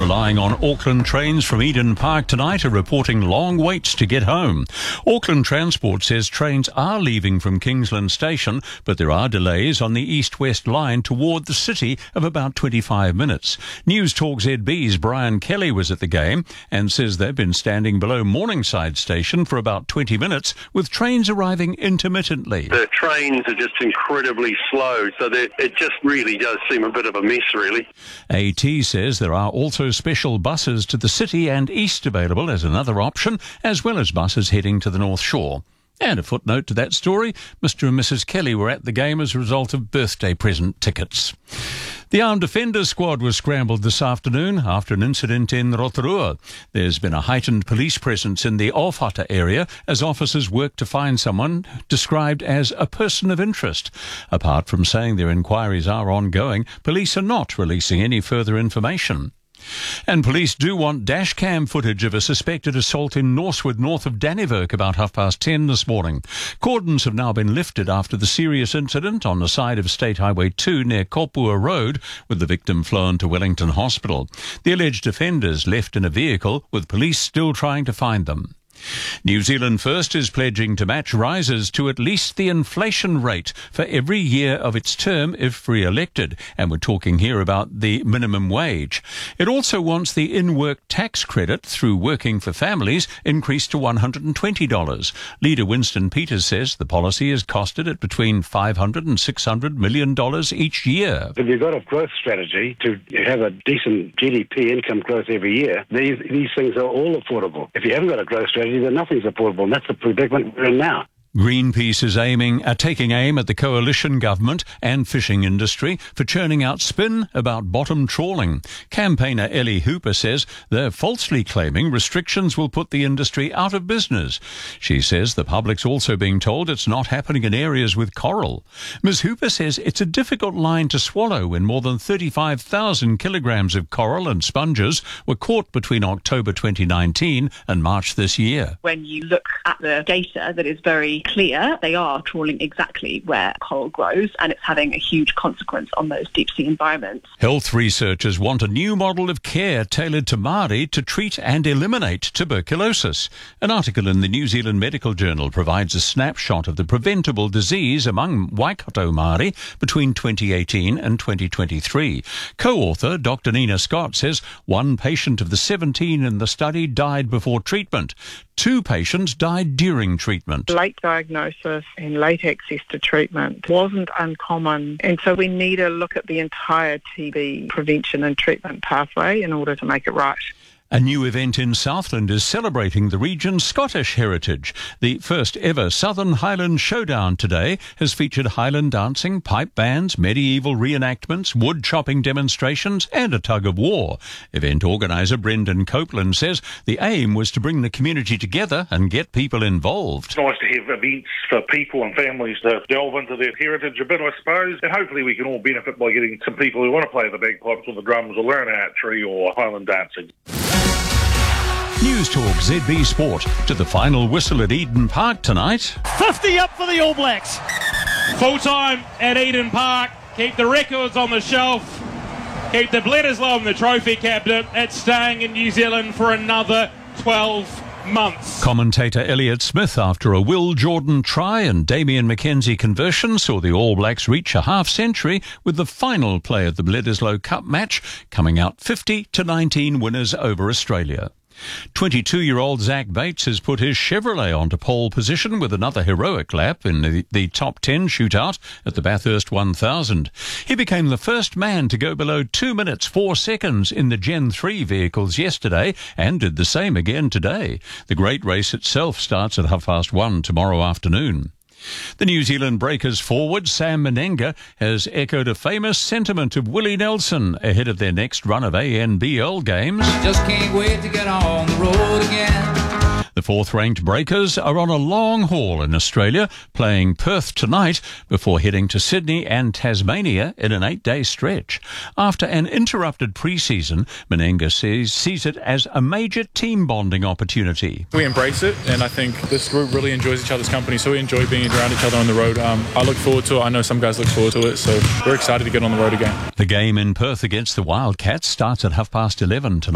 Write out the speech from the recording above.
relying on Auckland trains from Eden Park tonight are reporting long waits to get home. Auckland Transport says trains are leaving from Kingsland Station, but there are delays on the east-west line toward the city of about 25 minutes. News Talk ZB's Brian Kelly was at the game and says they've been standing below Morningside Station for about 20 minutes with trains arriving intermittently. The trains are just incredibly slow, so it just really does seem a bit of a mess, really. AT says there are also special buses to the city and east available as another option, as well as buses heading to the North Shore. And a footnote to that story, Mr. and Mrs. Kelly were at the game as a result of birthday present tickets. The Armed Defenders Squad was scrambled this afternoon after an incident in Rotorua. There's been a heightened police presence in the Ōwhata area as officers work to find someone described as a person of interest. Apart from saying their inquiries are ongoing, police are not releasing any further information. And police do want dashcam footage of a suspected assault in Norsewood, north of Dannevirke, about 10:30 this morning. Cordons have now been lifted after the serious incident on the side of State Highway 2 near Kopua Road, with the victim flown to Wellington Hospital. The alleged offenders left in a vehicle, with police still trying to find them. New Zealand First is pledging to match rises to at least the inflation rate for every year of its term if re-elected, and we're talking here about the minimum wage. It also wants the in-work tax credit through working for families increased to $120. Leader Winston Peters says the policy has costed it between $500 and $600 million each year. If you've got a growth strategy to have a decent GDP income growth every year, these things are all affordable. If you haven't got a growth strategy, then nothing's affordable, and that's the predicament we're in now. Greenpeace is taking aim at the coalition government and fishing industry for churning out spin about bottom trawling. Campaigner Ellie Hooper says they're falsely claiming restrictions will put the industry out of business. She says the public's also being told it's not happening in areas with coral. Ms. Hooper says it's a difficult line to swallow when more than 35,000 kilograms of coral and sponges were caught between October 2019 and March this year. When you look at the data that is very clear, they are trawling exactly where coral grows, and it's having a huge consequence on those deep sea environments. Health researchers want a new model of care tailored to Māori to treat and eliminate tuberculosis. An article in the New Zealand Medical Journal provides a snapshot of the preventable disease among Waikato Māori between 2018 and 2023. Co-author Dr. Nina Scott says one patient of the 17 in the study died before treatment. 2 patients died during treatment. Late diagnosis and late access to treatment wasn't uncommon, and so we need to look at the entire TB prevention and treatment pathway in order to make it right. A new event in Southland is celebrating the region's Scottish heritage. The first ever Southern Highland Showdown today has featured Highland dancing, pipe bands, medieval reenactments, wood chopping demonstrations and a tug of war. Event organiser Brendan Copeland says the aim was to bring the community together and get people involved. It's nice to have events for people and families to delve into their heritage a bit, I suppose, and hopefully we can all benefit by getting some people who want to play the bagpipes or the drums or learn archery or Highland dancing. News Talk ZB Sport to the final whistle at Eden Park tonight. 50 up for the All Blacks. Full time at Eden Park. Keep the records on the shelf. Keep the Bledisloe, the trophy cabinet. It's staying in New Zealand for another 12 months. Commentator Elliot Smith, after a Will Jordan try and Damien McKenzie conversion, saw the All Blacks reach a half-century with the final play of the Bledisloe Cup match, coming out 50-19 winners over Australia. 22-year-old Zach Bates has put his Chevrolet onto pole position with another heroic lap in the top 10 shootout at the Bathurst 1000. He became the first man to go below 2 minutes 4 seconds in the Gen 3 vehicles yesterday and did the same again today. The great race itself starts at 1:30 tomorrow afternoon. The New Zealand Breakers forward Sam Menenga has echoed a famous sentiment of Willie Nelson ahead of their next run of ANBL games. Just can't wait to get on the road again. The 4th-ranked Breakers are on a long haul in Australia, playing Perth tonight before heading to Sydney and Tasmania in an 8-day stretch. After an interrupted pre-season, Menenga sees it as a major team bonding opportunity. We embrace it, and I think this group really enjoys each other's company, so we enjoy being around each other on the road. I look forward to it. I know some guys look forward to it, so we're excited to get on the road again. The game in Perth against the Wildcats starts at 11:30 tonight.